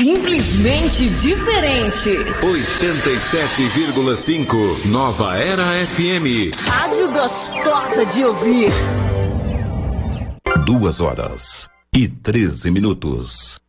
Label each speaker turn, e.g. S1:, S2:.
S1: Simplesmente diferente.
S2: 87,5 Nova Era FM.
S1: Rádio gostosa de ouvir.
S3: 2 horas e 13 minutos.